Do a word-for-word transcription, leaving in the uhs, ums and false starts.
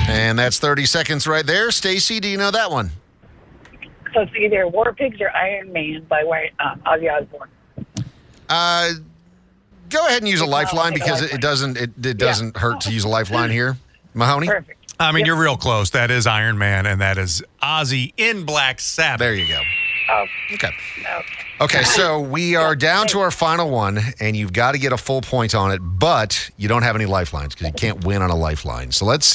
And that's thirty seconds right there. Stacy, do you know that one? So it's either War Pigs or Iron Man by uh, Ozzy Osbourne. Uh, go ahead and use a It's lifeline not like a because it, lifeline. it doesn't it, it doesn't Yeah. hurt to use a lifeline here. Mahoney? Perfect. I mean, Yep. you're real close. That is Iron Man, and that is Ozzy in Black Sabbath. There you go. Oh, Okay. okay. Okay, so we are down to our final one, and you've got to get a full point on it, but you don't have any lifelines because you can't win on a lifeline. So let's